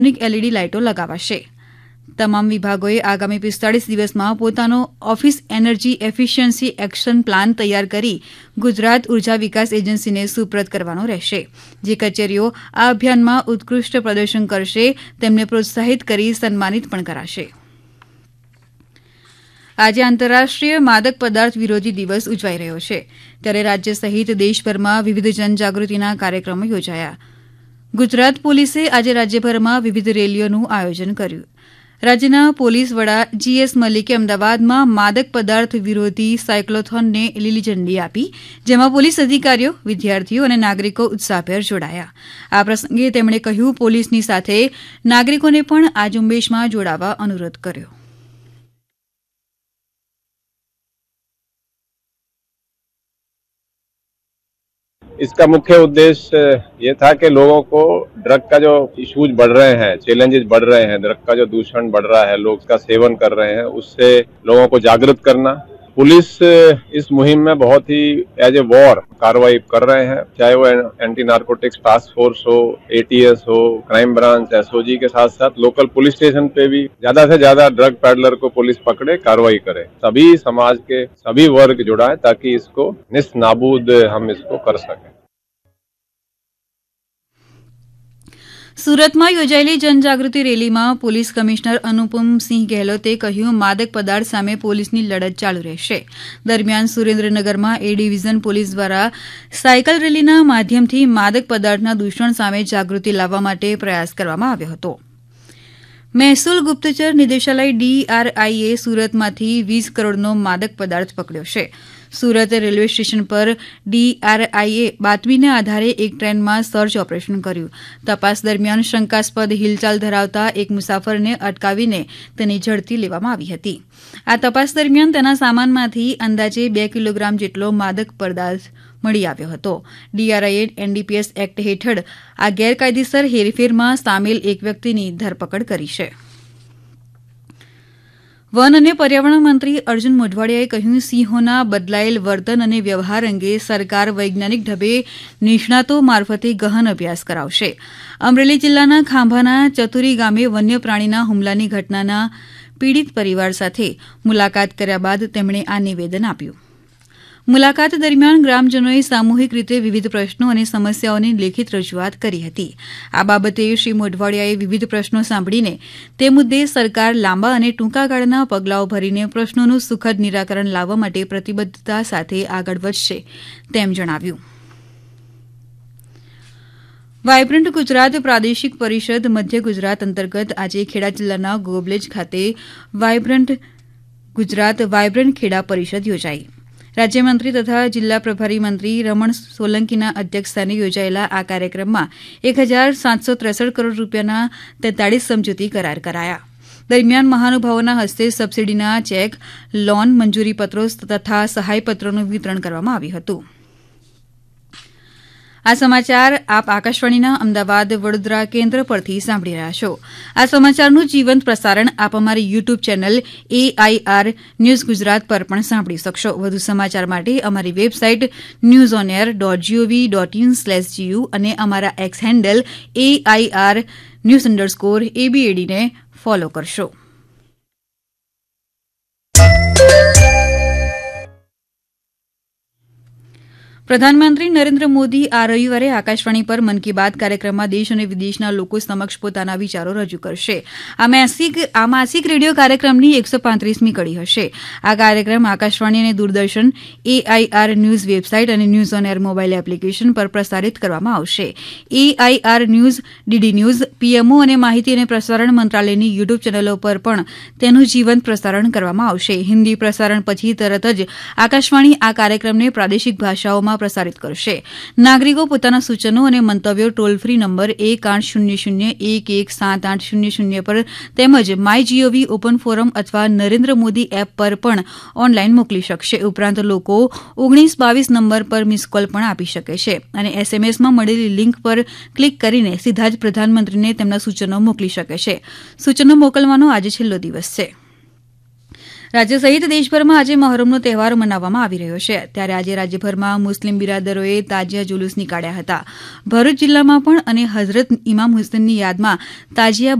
LED લાઇટો લગાવાશે. તમામ વિભાગોએ આગામી 45 દિવસમાં પોતાનો office energy efficiency action plan તૈયાર કરી ગુજરાત ઉર્જા વિકાસ એજન્સીને સુપ્રત કરવાનો રહેશે. જે કચેરીઓ આ અભિયાનમાં ઉત્કૃષ્ટ પ્રદર્શન કરશે તેમને પ્રોત્સાહિત કરી સન્માનિત પણ કરાશે. આજે આંતરરાષ્ટ્રીય માદક પદાર્થ વિરોધી દિવસ ઉજવાઈ રહ્યો છે, ત્યારે રાજ્ય સહિત દેશભરમાં વિવિધ જનજાગૃતિના કાર્યક્રમો યોજાયા. ગુજરાત પોલીસે આજે રાજ્યભરમાં વિવિધ રેલીઓનું આયોજન કર્યું. રાજ્યના પોલીસ વડા જીએસ મલિકે અમદાવાદમાં માદક પદાર્થ વિરોધી સાયક્લોથોનને લીલી ઝંડી આપી, જેમાં પોલીસ અધિકારીઓ, વિદ્યાર્થીઓ અને નાગરિકો ઉત્સાહભેર જોડાયા. આ પ્રસંગે તેમણે કહ્યું, પોલીસની સાથે નાગરિકોને પણ આ ઝુંબેશમાં જોડાવા અનુરોધ કર્યો. इसका मुख्य उद्देश्य ये था कि लोगों को ड्रग का जो इश्यूज बढ़ रहे हैं, चैलेंजेस बढ़ रहे हैं, ड्रग का जो दूषण बढ़ रहा है, लोग उसका सेवन कर रहे हैं, उससे लोगों को जागृत करना. पुलिस इस मुहिम में बहुत ही एज ए वॉर कार्रवाई कर रहे हैं, चाहे वो एंटी नार्कोटिक्स टास्क फोर्स हो, एटीएस हो, क्राइम ब्रांच, एसओजी के साथ साथ लोकल पुलिस स्टेशन पे भी ज्यादा से ज्यादा ड्रग पैडलर को पुलिस पकड़े, कार्रवाई करे. सभी समाज के सभी वर्ग जुड़ा है ताकि इसको निस्नाबूद हम इसको कर सकें. સુરતમાં યોજાયેલી જનજાગૃતિ રેલીમાં પોલીસ કમિશનર અનુપમસિંહ ગેહલોતે કહ્યું, માદક પદાર્થ સામે પોલીસની લડત ચાલુ રહેશે. દરમિયાન સુરેન્દ્રનગરમાં એ ડિવિઝન પોલીસ દ્વારા સાયકલ રેલીના માધ્યમથી માદક પદાર્થના દૂષણ સામે જાગૃતિ લાવવા માટે પ્રયાસ કરવામાં આવ્યો હતો. મહેસૂલ ગુપ્તચર નિદેશાલય DRIએ સુરતમાંથી 20 કરોડનો માદક પદાર્થ પકડ્યો છે. સુરત રેલવે સ્ટેશન પર DRIએ બાતમીના આધારે એક ટ્રેનમાં સર્ચ ઓપરેશન કર્યું. તપાસ દરમિયાન શંકાસ્પદ હિલચાલ ધરાવતા એક મુસાફરને અટકાવીને તેની ઝડપી લેવામાં આવી હતી. આ તપાસ દરમિયાન તેના સામાનમાંથી અંદાજે 2 કિલોગ્રામ જેટલો માદક પદાર્થ મળી આવ્યો હતો. DRIએ NDPS એક્ટ હેઠળ આ ગેરકાયદેસર હેરફેરમાં સામેલ એક વ્યક્તિની ધરપકડ કરી છે. વન અને પર્યાવરણ મંત્રી અર્જુન મોઢવાડિયાએ કહ્યું, સિંહોના બદલાયેલ વર્તન અને વ્યવહાર અંગે સરકાર વૈજ્ઞાનિક ઢબે નિષ્ણાતો મારફતે ગહન અભ્યાસ કરાવશે. અમરેલી જિલ્લાના ખાંભાના ચતુરી ગામે વન્ય પ્રાણીના હુમલાની ઘટનાના પીડિત પરિવાર સાથે મુલાકાત કર્યા બાદ તેમણે આ નિવેદન આપ્યું. મુલાકાત દરમિયાન ગ્રામજનોએ સામૂહિક રીતે વિવિધ પ્રશ્નો અને સમસ્યાઓની લેખિત રજૂઆત કરી હતી. આ બાબતે શ્રી મોઢવાડિયાએ વિવિધ પ્રશ્નો સાંભળીને તે મુદ્દે સરકાર લાંબા અને ટૂંકા ગાળાના પગલાઓ ભરીને પ્રશ્નોનું સુખદ નિરાકરણ લાવવા માટે પ્રતિબદ્ધતા સાથે આગળ વધશે તેમ જણાવ્યું. વાયબ્રન્ટ ગુજરાત પ્રાદેશિક પરિષદ મધ્ય ગુજરાત અંતર્ગત આજે ખેડા જિલ્લાના ગોબલેજ ખાતે વાયબ્રન્ટ ગુજરાત વાયબ્રન્ટ ખેડા પરિષદ યોજાઈ. રાજ્યમંત્રી તથા જિલ્લા પ્રભારી મંત્રી રમણ સોલંકીના અધ્યક્ષસ્થાને યોજાયેલા આ કાર્યક્રમમાં 1,763 કરોડ રૂપિયાના 43 સમજૂતી કરાર કરાયા. દરમિયાન મહાનુભાવોના હસ્તે સબસીડીના ચેક, લોન મંજૂરીપત્રો તથા સહાયપત્રોનું વિતરણ કરવામાં આવ્યું હતું. આ સમાચાર આપ આકાશવાણીના અમદાવાદ વડોદરા કેન્દ્ર પરથી સાંભળી રહ્યા છો. આ સમાચારનું જીવંત પ્રસારણ આપ અમારી YouTube channel AIR news Gujarat પર પણ સાંભળી શકશો. વધુ સમાચાર માટે અમારી વેબસાઇટ newsonair.gov.in/gu અને અમારા એક્સ હેન્ડલ AIR_news_ABAD ને ફોલો કરશો. પ્રધાનમંત્રી નરેન્દ્ર મોદી આ રવિવારે આકાશવાણી પર મન કી બાત કાર્યક્રમમાં દેશ અને વિદેશના લોકો સમક્ષ પોતાના વિચારો રજૂ કરશે. આ માસિક રેડિયો કાર્યક્રમની 135મી કડી હશે. આ કાર્યક્રમ આકાશવાણી અને દૂરદર્શન, AIR ન્યૂઝ વેબસાઇટ અને news on air mobile application પર પ્રસારિત કરવામાં આવશે. AIR news, DD news, PMO અને માહિતી અને પ્રસારણ મંત્રાલયની યુટ્યુબ ચેનલો પર પણ તેનું જીવંત પ્રસારણ કરવામાં આવશે. હિન્દી પ્રસારણ પછી તરત જ આકાશવાણી આ કાર્યક્રમને પ્રાદેશિક ભાષાઓમાં પ્રસારિત કરશે. નાગરિકો પોતાના સૂચનો અને મંતવ્યો ટોલ ફ્રી નંબર 1-800-117800 પર તેમજ માય GOV ઓપન ફોરમ અથવા નરેન્દ્ર મોદી એપ પર પણ ઓનલાઈન મોકલી શકશે. ઉપરાંત લોકો 1922 નંબર પર મિસ કોલ પણ આપી શકે છે અને SMSમાં મળેલી લિંક પર ક્લિક કરીને સીધા જ પ્રધાનમંત્રીને તેમના સૂચનો મોકલી શકે છે. સૂચનો મોકલવાનો આજે છેલ્લો દિવસ છે. રાજ્ય સહિત દેશભરમાં આજે મહોરમનો તહેવાર મનાવવામાં આવી રહ્યો છે ત્યારે આજે રાજ્યભરમાં મુસ્લિમ બિરાદરોએ તાજિયા જુલુસ નીકાળ્યા હતા. ભરૂચ જિલ્લામાં પણ અને હઝરત ઇમામ હુસેનની યાદમાં તાજિયા